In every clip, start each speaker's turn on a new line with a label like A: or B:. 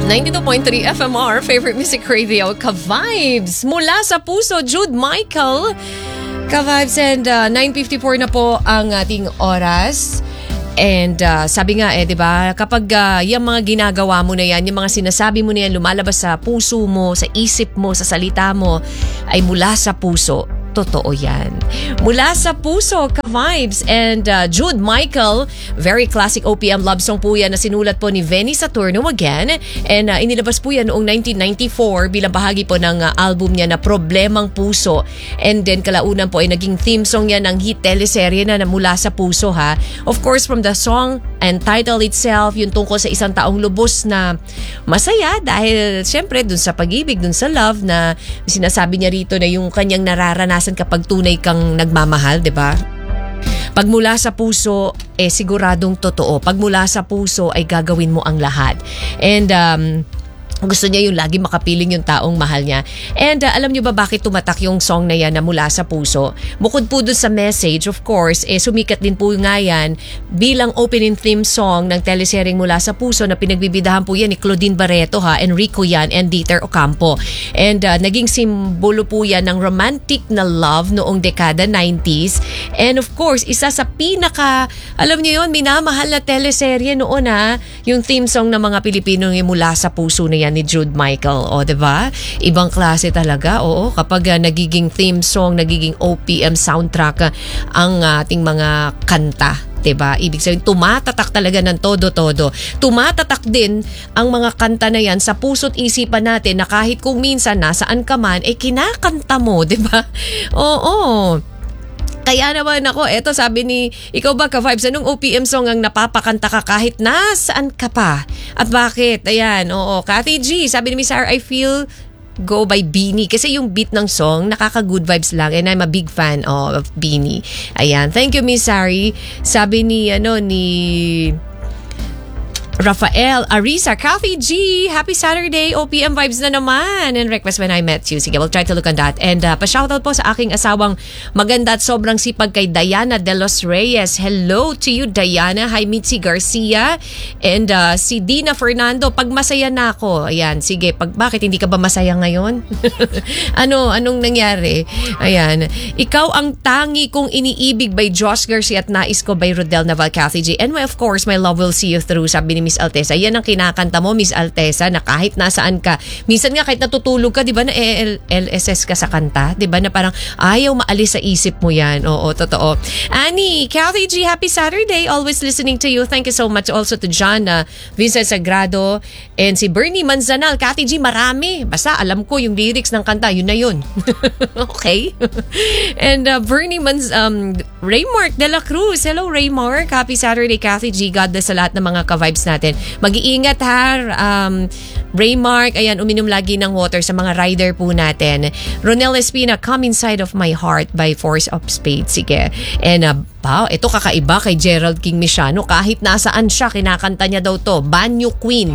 A: 92.3 FMR, favorite music radio, Ka-Vibes. Mula sa puso, Jude Michael. Ka-Vibes, and 9:54 na po ang ating oras. And sabi nga di ba, kapag yung mga ginagawa mo na yan, yung mga sinasabi mo na yan, lumalabas sa puso mo, sa isip mo, sa salita mo, ay mula sa puso. Totoo yan. Mula sa puso, Ka-Vibes. And Jude Michael, very classic OPM love song po yan na sinulat po ni Venny Saturno again. And inilabas po yan noong 1994 bilang bahagi po ng album niya na Problemang Puso. And then kalaunan po ay naging theme song yan ng hit teleserye na Mula sa Puso ha. Of course, from the song and title itself, yung tungkol sa isang taong lubos na masaya dahil syempre dun sa pag-ibig, dun sa love na sinasabi niya rito na yung kanyang nararanasan kapag tunay kang nagmamahal, 'di ba? Pag mula sa puso, siguradong totoo. Pag mula sa puso ay gagawin mo ang lahat. And gusto niya yung lagi makapiling yung taong mahal niya. And alam niyo ba bakit tumatak yung song na yan na Mula sa Puso? Bukod po dun sa message, of course, sumikat din po nga yan bilang opening theme song ng teleseryeng Mula sa Puso na pinagbibidahan po yan ni Claudine Barreto ha, Enrico Yan and Dieter Ocampo. And naging simbolo po yan ng romantic na love noong dekada 90s. And of course, isa sa pinaka, alam niyo yun, minamahal na teleserye noon ha, yung theme song ng mga Pilipino yung Mula sa Puso na yan ni Jude Michael. O, diba? Ibang klase talaga. Oo, kapag nagiging theme song, nagiging OPM soundtrack ang ating mga kanta. Diba? Ibig sabihin, tumatatak talaga ng todo-todo. Tumatatak din ang mga kanta na yan sa puso't isipan natin na kahit kung minsan nasaan ka man, kinakanta mo. Diba? Oo. Kaya naman ako, eto sabi ni, ikaw ba Ka-Vibes, anong OPM song ang napapakanta ka kahit nasaan ka pa? At bakit? Ayan, oo. Cathy G, sabi ni Miss Sarah, I feel Go by Beanie. Kasi yung beat ng song, nakaka-good vibes lang. And I'm a big fan of Beanie. Ayan, thank you Miss Sari. Sabi ni, ni Rafael Arisa, Cathy G, happy Saturday, OPM vibes na naman. And request When I Met You. Sige, we'll try to look on that. And pa-shoutout po sa aking asawang maganda at sobrang sipag kay Diana De Los Reyes. Hello to you, Diana. Hi, Mitzi Garcia. And si Dina Fernando, pag masaya na ako. Ayan, sige, bakit hindi ka ba masaya ngayon? Anong nangyari? Ayan, ikaw ang tangi kong iniibig by Josh Garcia at nais ko by Rodel Naval, Cathy G. And of course, my love will see you through, sabi ni Miss Altesa. Yan ang kinakanta mo, Miss Altesa, na kahit nasaan ka. Minsan nga kahit natutulog ka, di ba, na LSS ka sa kanta, di ba, na parang ayaw maalis sa isip mo yan. Oo, totoo. Annie, Cathy G, happy Saturday. Always listening to you. Thank you so much also to John Vincent Sagrado and si Bernie Manzanal. Cathy G, marami. Basta alam ko yung lyrics ng kanta, yun na yun. Okay? And Bernie Raymark de la Cruz. Hello, Raymark. Happy Saturday, Cathy G. God bless sa lahat ng mga ka-vibes natin. Mag-iingat ha, Raymark. Ayan, uminom lagi ng water sa mga rider po natin. Ronel Espina, Come Inside of My Heart by Force of Spades. Sige. And ito kakaiba kay Gerald King Mishano. Kahit nasaan siya, kinakanta niya daw to. Banyo Queen.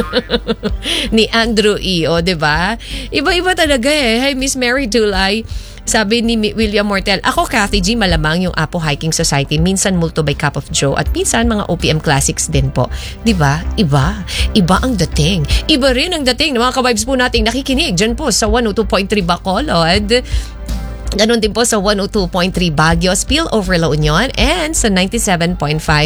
A: Ni Andrew E. O, diba? Iba-iba talaga eh. Hi, Miss Mary Dulay. Sabi ni William Mortel, ako Cathy G, malamang yung Apo Hiking Society, minsan Multo by Cup of Joe, at minsan mga OPM classics din po. Diba? Iba ang dating. Iba rin ang dating ng mga ka-vibes po nating nakikinig dyan po sa 102.3 Bacolod. Ganon din po sa 102.3 Baguio, Spillover La Union, and sa 97.5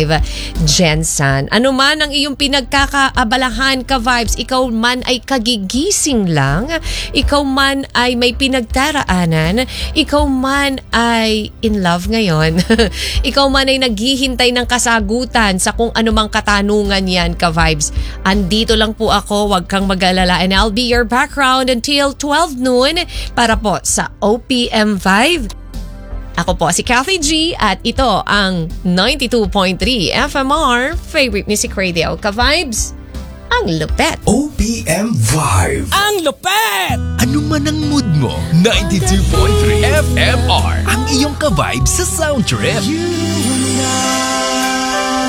A: Jensen. Ano man ang iyong pinagkakaabalahan, ka-vibes, ikaw man ay kagigising lang, ikaw man ay may pinagdaraanan, ikaw man ay in love ngayon, ikaw man ay naghihintay ng kasagutan sa kung anumang katanungan yan, ka-vibes. Andito lang po ako, wag kang mag-alala, and I'll be your background until 12 noon para po sa OPM 5. Ako po si Cathy G at ito ang 92.3 FMR Favorite Music Radio. Ka-vibes, ang lupet.
B: OPM Vibe.
C: Ang lupet!
B: Ano man ang mood mo, 92.3 FMR ang iyong ka-vibes sa sound trip. You and I.